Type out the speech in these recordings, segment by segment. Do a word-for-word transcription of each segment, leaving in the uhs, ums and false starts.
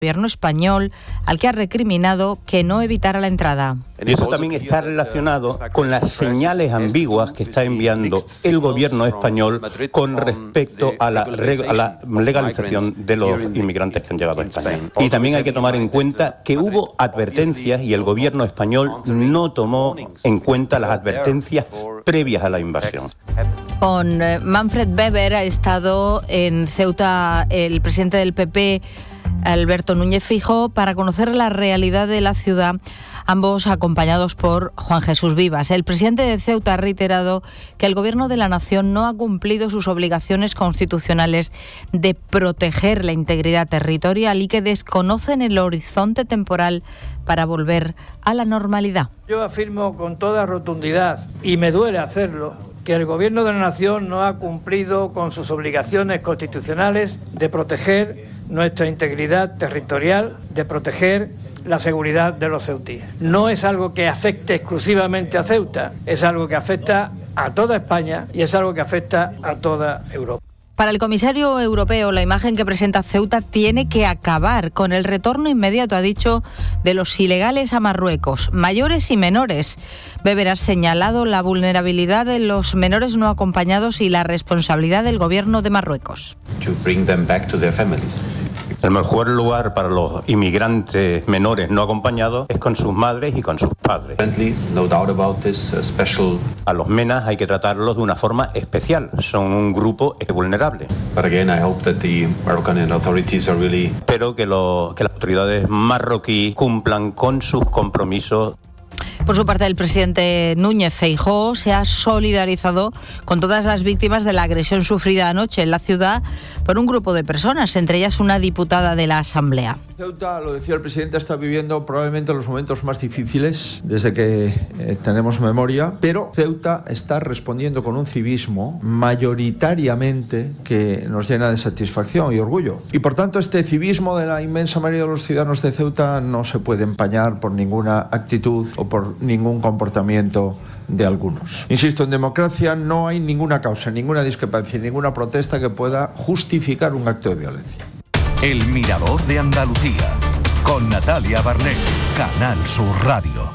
gobierno español, al que ha recriminado que no evitara la entrada. Y eso también está relacionado con las señales ambiguas que está enviando el gobierno español con respecto a la, reg- a la legalización de los inmigrantes que han llegado a España. Y también hay que tomar en cuenta que hubo advertencias y el gobierno español no tomó en cuenta las advertencias previas a la invasión. Con Manfred Weber ha estado en Ceuta el presidente del P P, Alberto Núñez Feijóo, para conocer la realidad de la ciudad, ambos acompañados por Juan Jesús Vivas. El presidente de Ceuta ha reiterado que el Gobierno de la Nación no ha cumplido sus obligaciones constitucionales de proteger la integridad territorial y que desconocen el horizonte temporal para volver a la normalidad. Yo afirmo con toda rotundidad, y me duele hacerlo, que el Gobierno de la Nación no ha cumplido con sus obligaciones constitucionales de proteger nuestra integridad territorial, de proteger la seguridad de los ceutíes. No es algo que afecte exclusivamente a Ceuta, es algo que afecta a toda España y es algo que afecta a toda Europa. Para el comisario europeo, la imagen que presenta Ceuta tiene que acabar con el retorno inmediato, ha dicho, de los ilegales a Marruecos, mayores y menores. Weber ha señalado la vulnerabilidad de los menores no acompañados y la responsabilidad del gobierno de Marruecos. To bring them back to their families. El mejor lugar para los inmigrantes menores no acompañados es con sus madres y con sus padres. No doubt about this, special... A los menas hay que tratarlos de una forma especial. Son un grupo vulnerable. But again, I hope that the Moroccan authorities are really... Espero que, lo, que las autoridades marroquíes cumplan con sus compromisos. Por su parte, el presidente Núñez Feijóo se ha solidarizado con todas las víctimas de la agresión sufrida anoche en la ciudad por un grupo de personas, entre ellas una diputada de la Asamblea. Ceuta, lo decía el presidente, está viviendo probablemente los momentos más difíciles desde que eh, tenemos memoria, pero Ceuta está respondiendo con un civismo mayoritariamente que nos llena de satisfacción y orgullo. Y por tanto, este civismo de la inmensa mayoría de los ciudadanos de Ceuta no se puede empañar por ninguna actitud o por ningún comportamiento de algunos. Insisto, en democracia no hay ninguna causa, ninguna discrepancia, ninguna protesta que pueda justificar un acto de violencia. El Mirador de Andalucía, con Natalia Barnett, Canal Sur Radio.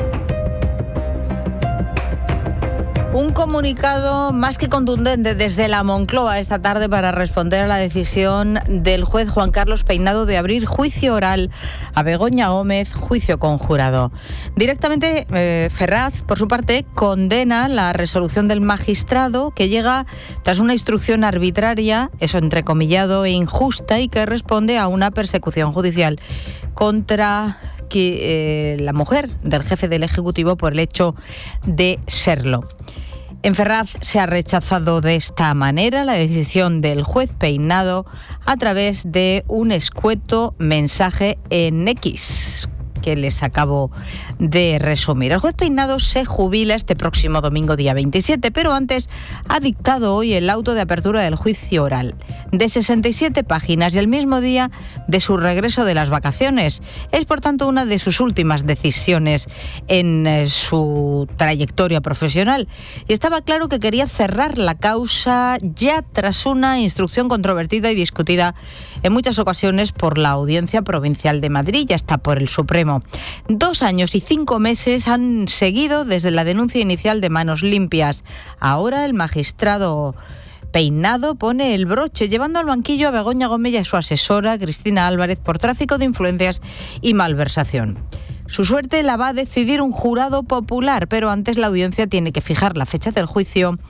Un comunicado más que contundente desde la Moncloa esta tarde para responder a la decisión del juez Juan Carlos Peinado de abrir juicio oral a Begoña Gómez, juicio conjurado. Directamente, eh, Ferraz, por su parte, condena la resolución del magistrado que llega tras una instrucción arbitraria, eso entrecomillado, e injusta, y que responde a una persecución judicial contra que, eh, la mujer del jefe del Ejecutivo por el hecho de serlo. En Ferraz se ha rechazado de esta manera la decisión del juez Peinado a través de un escueto mensaje en X, que les acabo de resumir. El juez Peinado se jubila este próximo domingo día veintisiete, pero antes ha dictado hoy el auto de apertura del juicio oral de sesenta y siete páginas y el mismo día de su regreso de las vacaciones. Es por tanto una de sus últimas decisiones en eh, su trayectoria profesional, y estaba claro que quería cerrar la causa ya tras una instrucción controvertida y discutida en muchas ocasiones por la Audiencia Provincial de Madrid y hasta por el Supremo. Dos años y cinco meses han seguido desde la denuncia inicial de Manos Limpias. Ahora el magistrado Peinado pone el broche, llevando al banquillo a Begoña Gómez y a su asesora Cristina Álvarez por tráfico de influencias y malversación. Su suerte la va a decidir un jurado popular, pero antes la audiencia tiene que fijar la fecha del juicio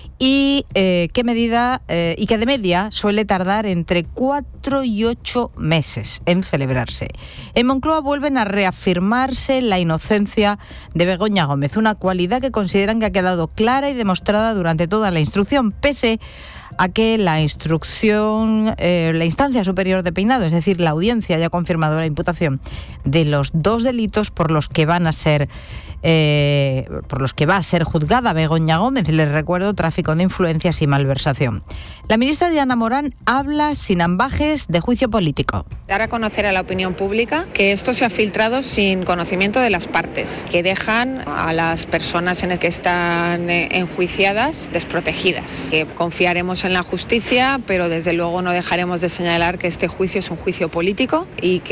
y eh, qué medida eh, y que de media suele tardar entre cuatro y ocho meses en celebrarse. En Moncloa vuelven a reafirmarse la inocencia de Begoña Gómez, una cualidad que consideran que ha quedado clara y demostrada durante toda la instrucción, pese a que la instrucción, eh, la instancia superior de Peinado, es decir, la audiencia, haya confirmado la imputación de los dos delitos por los que van a ser eh, por los que va a ser juzgada Begoña Gómez. Les recuerdo, tráfico de influencias y malversación. La ministra Diana Morán habla sin ambajes de juicio político. Dar a conocer a la opinión pública que esto se ha filtrado sin conocimiento de las partes, que dejan a las personas en el que están enjuiciadas desprotegidas, que confiaremos en la justicia, pero desde luego no dejaremos de señalar que este juicio es un juicio político y que